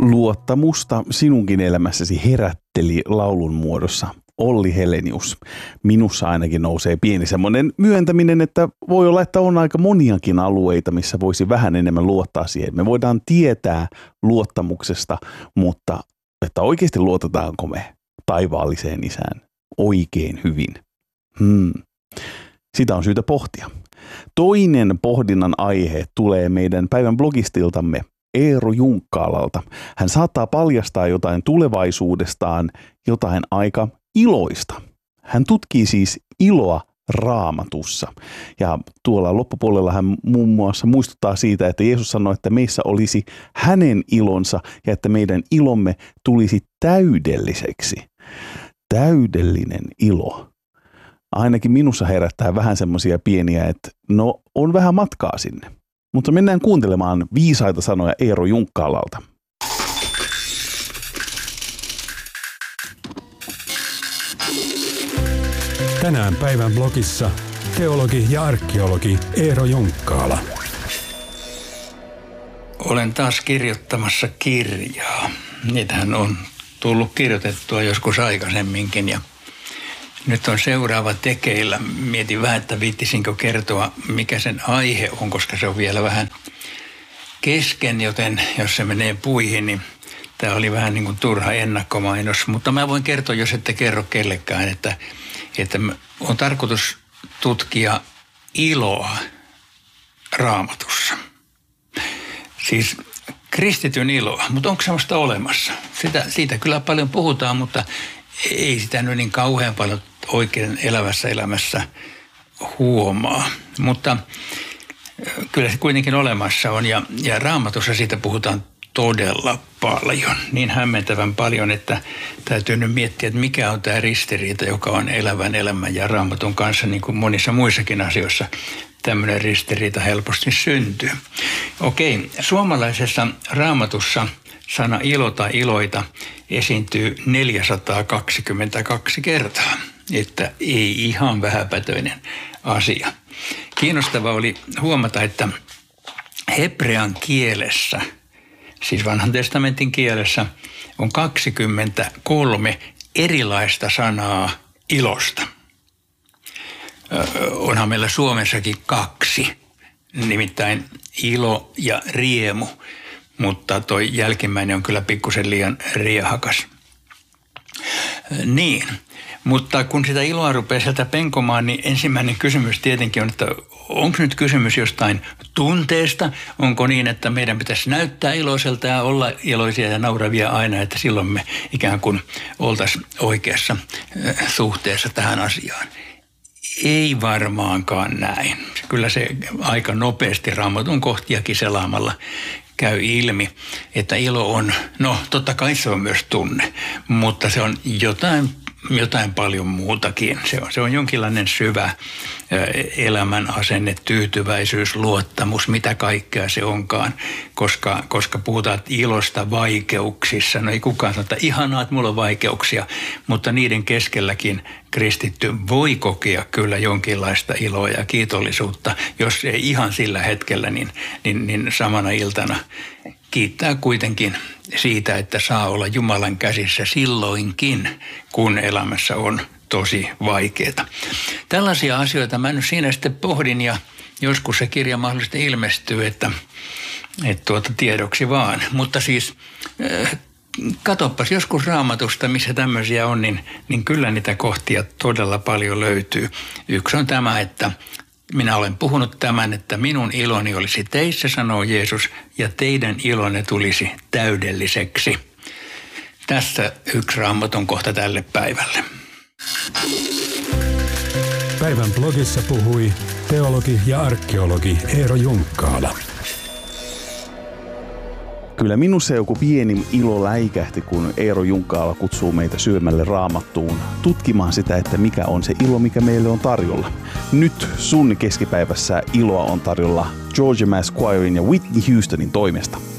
Luottamusta sinunkin elämässäsi herätteli laulun muodossa Olli Helenius. Minussa ainakin nousee pieni semmoinen myöntäminen, että voi olla, että on aika moniakin alueita, missä voisi vähän enemmän luottaa siihen. Me voidaan tietää luottamuksesta, mutta että oikeasti luotetaanko me taivaalliseen isään oikein hyvin? Sitä on syytä pohtia. Toinen pohdinnan aihe tulee meidän päivän blogistiltamme Eero Junkkaalalta. Hän saattaa paljastaa jotain tulevaisuudestaan, jotain aika iloista. Hän tutkii siis iloa Raamatussa. Ja tuolla loppupuolella hän muun muassa muistuttaa siitä, että Jeesus sanoi, että meissä olisi hänen ilonsa ja että meidän ilomme tulisi täydelliseksi. Täydellinen ilo. Ainakin minussa herättää vähän semmoisia pieniä, että no on vähän matkaa sinne. Mutta mennään kuuntelemaan viisaita sanoja Eero Junkkaalalta. Tänään päivän blogissa teologi ja arkeologi Eero Junkkaala. Olen taas kirjoittamassa kirjaa. Niitähän on tullut kirjoitettua joskus aikaisemminkin ja nyt on seuraava tekeillä. Mietin vähän, että viittisinkö kertoa, mikä sen aihe on, koska se on vielä vähän kesken, joten jos se menee puihin, niin tämä oli vähän niin kuin turha ennakkomainos. Mutta mä voin kertoa, jos ette kerro kellekään, että on tarkoitus tutkia iloa Raamatussa. Siis kristityn iloa, mutta onko sellaista olemassa? Siitä kyllä paljon puhutaan, mutta ei sitä nyt niin kauhean paljon oikein elävässä elämässä huomaa. Mutta kyllä se kuitenkin olemassa on ja Raamatussa siitä puhutaan todella paljon. Niin hämmentävän paljon, että täytyy nyt miettiä, että mikä on tämä ristiriita, joka on elävän elämän ja Raamatun kanssa, niin kuin monissa muissakin asioissa tämmöinen ristiriita helposti syntyy. Okei, suomalaisessa Raamatussa sana ilo tai iloita esiintyy 422 kertaa, että ei ihan vähäpätöinen asia. Kiinnostavaa oli huomata, että hebrean kielessä, siis vanhan testamentin kielessä, on 23 erilaista sanaa ilosta. Onhan meillä Suomessakin 2, nimittäin ilo ja riemu. Mutta toi jälkimmäinen on kyllä pikkusen liian riehakas. Niin, mutta kun sitä iloa rupeaa sieltä penkomaan, niin ensimmäinen kysymys tietenkin on, että onko nyt kysymys jostain tunteesta? Onko niin, että meidän pitäisi näyttää iloiselta ja olla iloisia ja nauravia aina, että silloin me ikään kuin oltaisiin oikeassa suhteessa tähän asiaan? Ei varmaankaan näin. Kyllä se aika nopeasti Raamatun kohtiakin selaamalla käy ilmi, että ilo on, no totta kai se on myös tunne, mutta se on jotain paljon muutakin. Se on jonkinlainen syvä elämän asenne, tyytyväisyys, luottamus, mitä kaikkea se onkaan, koska puhutaan ilosta vaikeuksissa. No ei kukaan sano, että ihanaa, että mulla on vaikeuksia, mutta niiden keskelläkin kristitty voi kokea kyllä jonkinlaista iloa ja kiitollisuutta, jos ei ihan sillä hetkellä, niin samana iltana kiittää kuitenkin siitä, että saa olla Jumalan käsissä silloinkin, kun elämässä on tosi vaikeaa. Tällaisia asioita mä nyt siinä sitten pohdin ja joskus se kirja mahdollisesti ilmestyy, että tiedoksi vaan. Mutta siis katoppas joskus Raamatusta, missä tämmöisiä on, niin kyllä niitä kohtia todella paljon löytyy. Yksi on tämä, että minä olen puhunut tämän, että minun iloni olisi teissä, sanoo Jeesus, ja teidän ilonne tulisi täydelliseksi. Tässä yksi Raamatun kohta tälle päivälle. Päivän blogissa puhui teologi ja arkeologi Eero Junkkaala. Kyllä minussa joku pieni ilo läikähti, kun Eero Junkkaala kutsuu meitä syömälle Raamattuun, tutkimaan sitä, että mikä on se ilo, mikä meille on tarjolla. Nyt sun keskipäivässä iloa on tarjolla Georgia Mass Choirin ja Whitney Houstonin toimesta.